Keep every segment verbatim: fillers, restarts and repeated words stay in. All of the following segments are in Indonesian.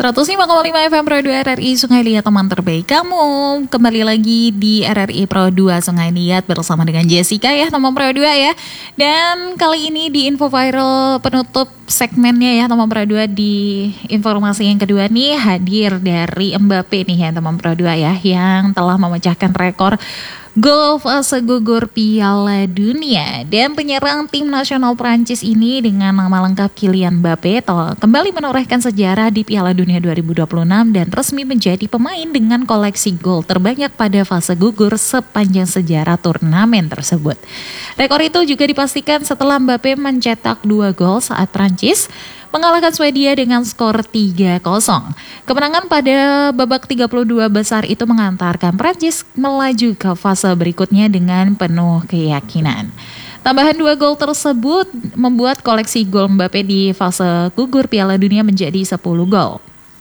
seratus lima koma lima F M Pro dua R R I Sungai Liat, teman terbaik kamu. Kembali lagi di R R I Pro dua Sungai Liat bersama dengan Jessica ya, teman Pro dua ya. Dan kali ini di info viral penutup segmennya ya teman Pro dua, di informasi yang kedua nih hadir dari Mbappe nih ya teman Pro dua ya, yang telah memecahkan rekor gol fase gugur Piala Dunia. Dan penyerang tim nasional Prancis ini dengan nama lengkap Kylian Mbappe kembali menorehkan sejarah di Piala Dunia dua ribu dua puluh enam dan resmi menjadi pemain dengan koleksi gol terbanyak pada fase gugur sepanjang sejarah turnamen tersebut. Rekor itu juga dipastikan setelah Mbappe mencetak dua gol saat Prancis mengalahkan Swedia dengan skor tiga kosong. Kemenangan pada babak tiga puluh dua besar itu mengantarkan Prancis melaju ke fase berikutnya dengan penuh keyakinan. Tambahan dua gol tersebut membuat koleksi gol Mbappe di fase gugur Piala Dunia menjadi sepuluh gol.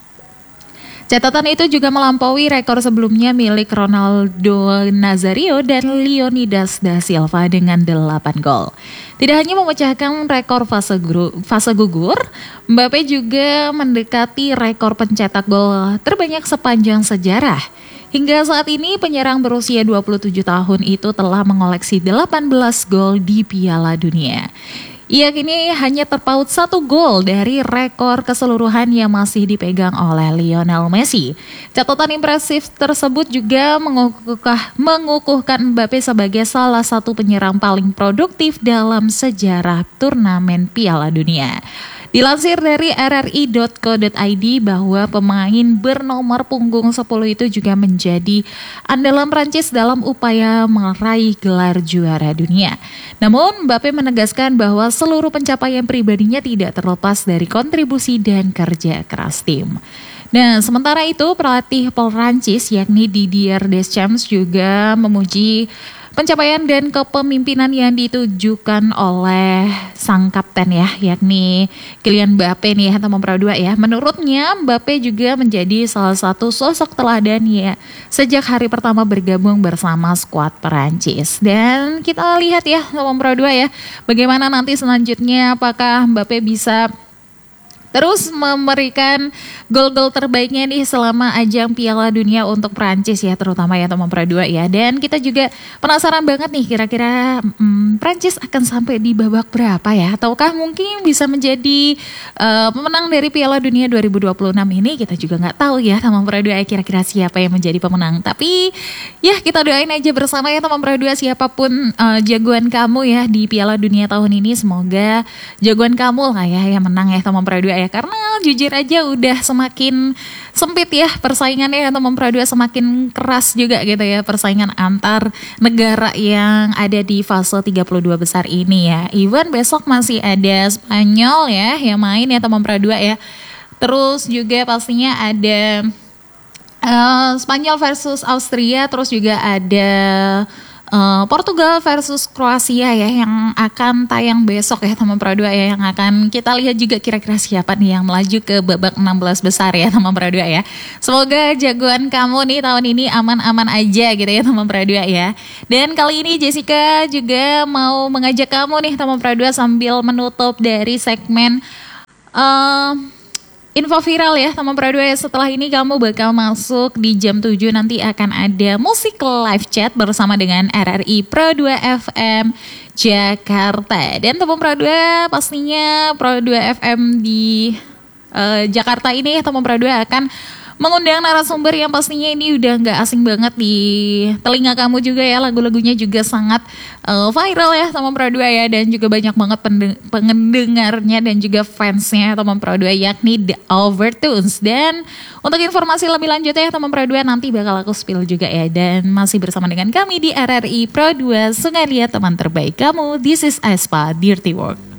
Catatan itu juga melampaui rekor sebelumnya milik Ronaldo Nazario dan Leonidas da Silva dengan delapan gol. Tidak hanya memecahkan rekor fase, gru, fase gugur, Mbappe juga mendekati rekor pencetak gol terbanyak sepanjang sejarah. Hingga saat ini penyerang berusia dua puluh tujuh tahun itu telah mengoleksi delapan belas gol di Piala Dunia. Ia kini hanya terpaut satu gol dari rekor keseluruhan yang masih dipegang oleh Lionel Messi. Catatan impresif tersebut juga mengukuhkan, mengukuhkan Mbappe sebagai salah satu penyerang paling produktif dalam sejarah turnamen Piala Dunia. Dilansir dari R R I dot co dot I D bahwa pemain bernomor punggung sepuluh itu juga menjadi andalan Prancis dalam upaya meraih gelar juara dunia. Namun Mbappe menegaskan bahwa seluruh pencapaian pribadinya tidak terlepas dari kontribusi dan kerja keras tim. Nah, sementara itu pelatih Prancis yakni Didier Deschamps juga memuji pencapaian dan kepemimpinan yang ditujukan oleh sang kapten ya, yakni Kylian Mbappe nih ya teman Pro dua ya. Menurutnya Mbappe juga menjadi salah satu sosok teladan ya sejak hari pertama bergabung bersama skuad Perancis. Dan kita lihat ya teman Pro dua ya, bagaimana nanti selanjutnya, apakah Mbappe bisa terus memberikan gol-gol terbaiknya nih selama ajang Piala Dunia untuk Prancis ya, terutama ya teman Pro dua ya. Dan kita juga penasaran banget nih kira-kira hmm, Prancis akan sampai di babak berapa ya, ataukah mungkin bisa menjadi uh, pemenang dari Piala Dunia dua ribu dua puluh enam ini. Kita juga nggak tahu ya teman Pro dua kira-kira siapa yang menjadi pemenang. Tapi ya kita doain aja bersama ya teman Pro dua, siapapun uh, jagoan kamu ya di Piala Dunia tahun ini, semoga jagoan kamu lah ya yang menang ya teman Pro dua ya. Karena jujur aja udah semakin sempit ya persaingannya ya teman Pro dua, semakin keras juga gitu ya persaingan antar negara yang ada di fase tiga puluh dua besar ini ya. Even besok masih ada Spanyol ya yang main ya teman Pro dua ya. Terus juga pastinya ada uh, Spanyol versus Austria, terus juga ada Uh, Portugal versus Kroasia ya yang akan tayang besok ya teman Pro dua ya, yang akan kita lihat juga kira-kira siapa nih yang melaju ke babak enam belas besar ya teman Pro dua ya. Semoga jagoan kamu nih tahun ini aman-aman aja gitu ya teman Pro dua ya. Dan kali ini Jessica juga mau mengajak kamu nih teman Pro dua sambil menutup dari segmen uh, info viral ya teman Pro dua ya. Setelah ini kamu bakal masuk di jam tujuh, nanti akan ada musik live chat bersama dengan R R I Pro dua F M Jakarta. Dan teman Pro dua pastinya Pro dua F M di uh, Jakarta ini ya teman Pro dua akan mengundang narasumber yang pastinya ini udah gak asing banget di telinga kamu juga ya. Lagu-lagunya juga sangat uh, viral ya teman Pro dua ya, dan juga banyak banget pendengarnya dan juga fansnya teman Pro dua, yakni The Overtones. Dan untuk informasi lebih lanjut ya teman Pro dua, nanti bakal aku spill juga ya. Dan masih bersama dengan kami di R R I Pro dua Sungai Liat, teman terbaik kamu. This is Aespa Dirty Work.